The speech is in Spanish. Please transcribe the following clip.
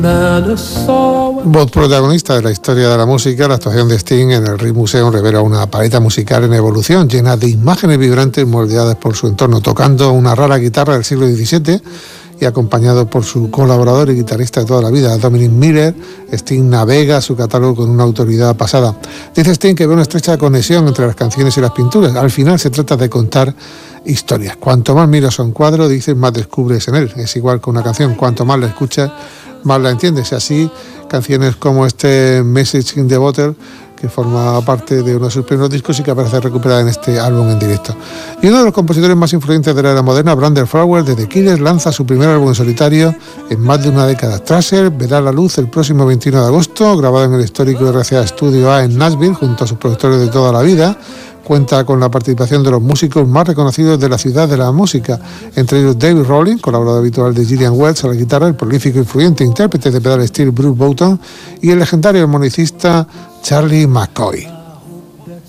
Voz protagonista de la historia de la música, la actuación de Sting en el Rijksmuseum revela una paleta musical en evolución, llena de imágenes vibrantes moldeadas por su entorno, tocando una rara guitarra del siglo XVII y acompañado por su colaborador y guitarrista de toda la vida, Dominic Miller. Sting navega su catálogo con una autoridad pasada. Dice Sting que ve una estrecha conexión entre las canciones y las pinturas. Al final se trata de contar historias. Cuanto más miras a un cuadro, dices, más descubres en él. Es igual que una canción, cuanto más la escuchas, más la entiendes. Y así, canciones como este Message in the Bottle, que forma parte de uno de sus primeros discos y que aparece recuperada en este álbum en directo. Y uno de los compositores más influyentes de la era moderna, Brandon Flowers, de The Killers, lanza su primer álbum en solitario en más de una década. Thrasher verá la luz el próximo 21 de agosto, grabado en el histórico RCA Studio A en Nashville, junto a sus productores de toda la vida. Cuenta con la participación de los músicos más reconocidos de la ciudad de la música, entre ellos David Rowling, colaborador habitual de Gillian Welch a la guitarra, el prolífico e influyente intérprete de pedal steel Bruce Boughton y el legendario armonicista Charlie McCoy.